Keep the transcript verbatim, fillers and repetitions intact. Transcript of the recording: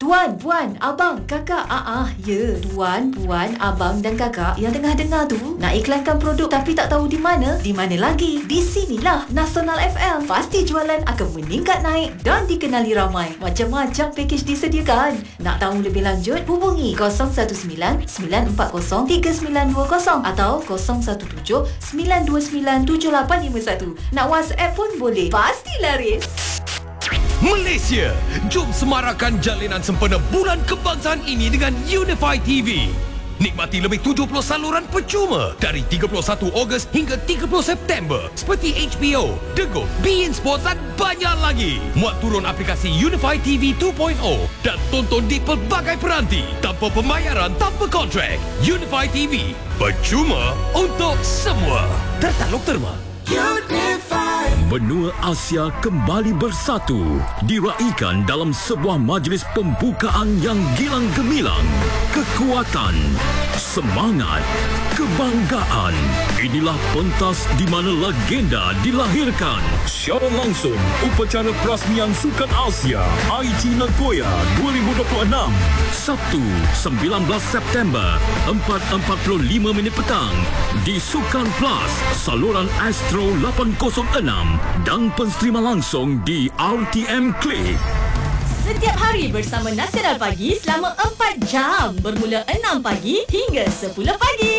Tuan, puan, abang, kakak. Ah, ah, ya. Tuan, puan, abang dan kakak yang tengah dengar tu nak iklankan produk tapi tak tahu di mana? Di mana lagi? Di sinilah Nasional F M. Pasti jualan akan meningkat naik dan dikenali ramai. Macam-macam pakej disediakan. Nak tahu lebih lanjut? Hubungi kosong satu sembilan sembilan empat kosong tiga sembilan dua kosong atau kosong satu tujuh sembilan dua sembilan tujuh lapan lima satu. Nak WhatsApp pun boleh. Pasti laris. Malaysia, jom semarakkan jalinan sempena Bulan Kebangsaan ini dengan Unify T V. Nikmati lebih tujuh puluh saluran percuma dari tiga puluh satu Ogos hingga tiga puluh September seperti H B O, Dego, beIN Sports dan banyak lagi. Muat turun aplikasi Unify T V dua titik kosong dan tonton di pelbagai peranti tanpa pembayaran, tanpa kontrak. Unify T V, percuma untuk semua. Tertaluk terma. Unify. Benua Asia kembali bersatu, diraikan dalam sebuah majlis pembukaan yang gilang gemilang. Kekuatan, semangat, kebanggaan. Inilah pentas di mana legenda dilahirkan. Secara langsung, upacara perasmian Sukan Asia I G Nagoya dua ribu dua puluh enam. Sabtu, sembilan belas September, empat empat puluh lima minit petang di Sukan Plus, saluran Astro lapan kosong enam dan pensterima langsung di R T M Click. Setiap hari bersama Nasional Pagi selama empat jam bermula enam pagi hingga sepuluh pagi.